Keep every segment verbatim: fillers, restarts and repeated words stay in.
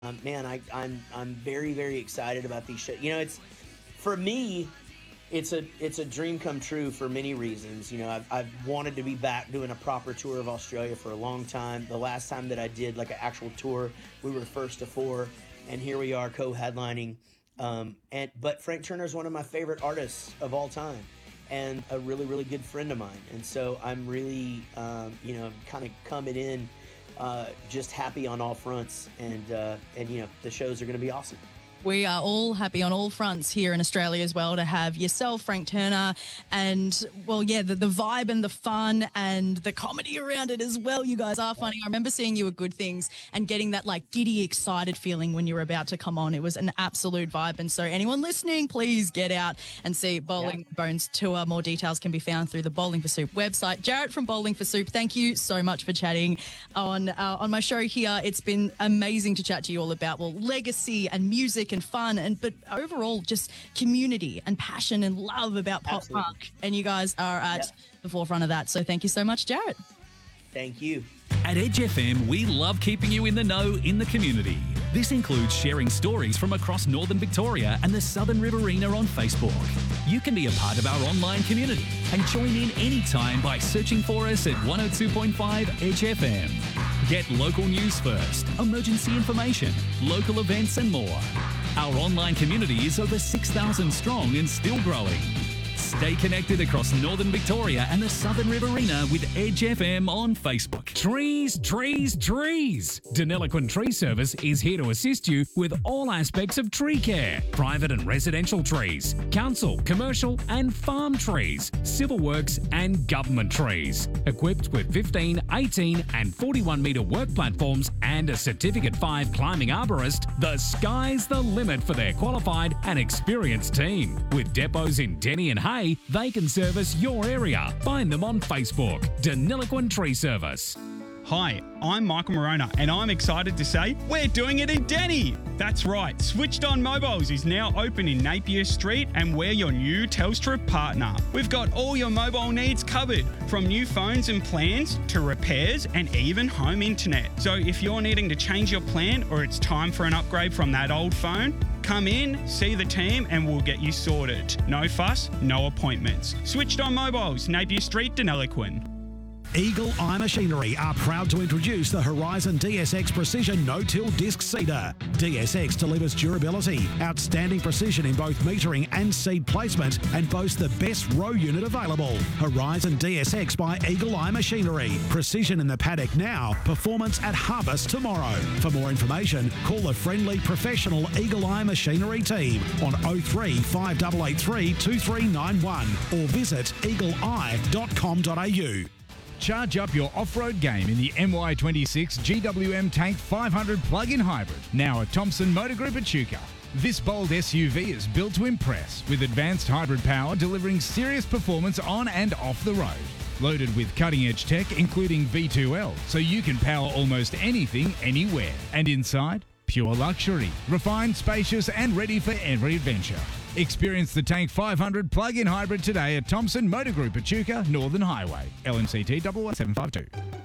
Um, man, I, I'm I'm very very excited about these shows. You know, it's for me, it's a it's a dream come true for many reasons. You know, I've I've wanted to be back doing a proper tour of Australia for a long time. The last time that I did like an actual tour, we were first to four, and here we are co-headlining. Um, and but Frank Turner is one of my favorite artists of all time, and a really really good friend of mine. And so I'm really um, you know kind of coming in. Uh, just happy on all fronts, and uh, and you know the shows are going to be awesome. We are all happy on all fronts here in Australia as well to have yourself, Frank Turner, and, well, yeah, the, the vibe and the fun and the comedy around it as well. You guys are funny. I remember seeing you at Good Things and getting that, like, giddy, excited feeling when you were about to come on. It was an absolute vibe. And so anyone listening, please get out and see Bowling yeah. Bones Tour. More details can be found through the Bowling for Soup website. Jarrett from Bowling for Soup, thank you so much for chatting on, uh, on my show here. It's been amazing to chat to you all about, well, legacy and music and fun, and but overall just community and passion and love about pop Absolutely. punk, and you guys are at Yep. the forefront of that, so thank you so much, Jarrett. Thank you. At Edge F M, we love keeping you in the know in the community. This includes sharing stories from across Northern Victoria and the Southern Riverina on Facebook. You can be a part of our online community and join in anytime by searching for us at one oh two point five Edge F M. Get local news first, emergency information, local events and more. Our online community is over six thousand strong and still growing. Stay connected across Northern Victoria and the Southern Riverina with Edge F M on Facebook. Trees, trees, trees. Deniliquin Tree Service is here to assist you with all aspects of tree care. Private and residential trees, council, commercial and farm trees, civil works and government trees. Equipped with fifteen, eighteen and forty-one metre work platforms and a Certificate five climbing arborist, the sky's the limit for their qualified and experienced team. With depots in Denny and Hay, they can service your area. Find them on Facebook. Deniliquin Tree Service. Hi, I'm Michael Morona, and I'm excited to say we're doing it in Denny. That's right, Switched On Mobiles is now open in Napier Street, and we're your new Telstra partner. We've got all your mobile needs covered, from new phones and plans to repairs and even home internet. So if you're needing to change your plan or it's time for an upgrade from that old phone, come in, see the team, and we'll get you sorted. No fuss, no appointments. Switched On Mobiles, Napier Street, Deniliquin. Eagle Eye Machinery are proud to introduce the Horizon D S X Precision No-Till Disc Seeder. D S X delivers durability, outstanding precision in both metering and seed placement, and boasts the best row unit available. Horizon D S X by Eagle Eye Machinery. Precision in the paddock now, performance at harvest tomorrow. For more information, call the friendly professional Eagle Eye Machinery team on oh three, five eight eight three, two three nine one or visit eagle eye dot com dot a u. Charge up your off-road game in the M Y twenty-six G W M Tank five hundred plug-in hybrid, now at Thompson Motor Group Echuca. This bold S U V is built to impress, with advanced hybrid power delivering serious performance on and off the road. Loaded with cutting-edge tech, including V two L, so you can power almost anything, anywhere. And inside, pure luxury, refined, spacious, and ready for every adventure. Experience the Tank five hundred plug-in hybrid today at Thompson Motor Group Echuca, Northern Highway. L N C T one one seven five two.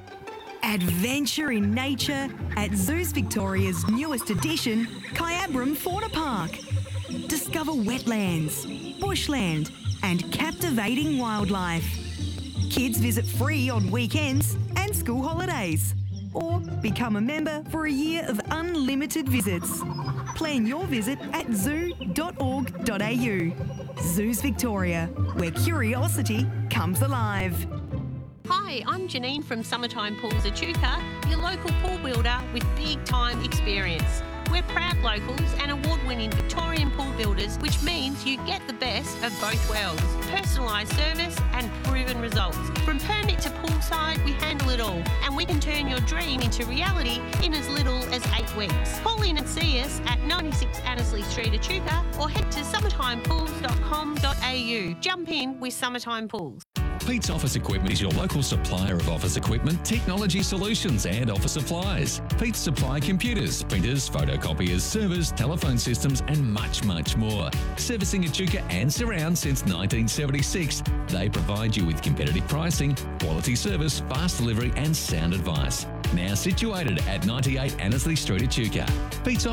Adventure in nature at Zoos Victoria's newest addition, Kyabram Fauna Park. Discover wetlands, bushland, and captivating wildlife. Kids visit free on weekends and school holidays. Or become a member for a year of unlimited visits. Plan your visit at zoo dot org dot a u. Zoos Victoria, where curiosity comes alive. Hi, I'm Janine from Summertime Pools Echuca, your local pool builder with big time experience. We're proud locals and award-winning Victorian pool builders, which means you get the best of both worlds. Personalised service and proven results. From permit to poolside, we handle it all, and we can turn your dream into reality in as little as eight weeks. Call in and see us at ninety-six Annesley Street, Echuca, or head to summertime pools dot com dot a u. Jump in with Summertime Pools. Pete's Office Equipment is your local supplier of office equipment, technology solutions and office supplies. Pete's supply computers, printers, photocopiers, servers, telephone systems and much, much more. Servicing Echuca and surround since nineteen seventy-six, they provide you with competitive pricing, quality service, fast delivery and sound advice. Now situated at ninety-eight Annesley Street, Echuca. Pete's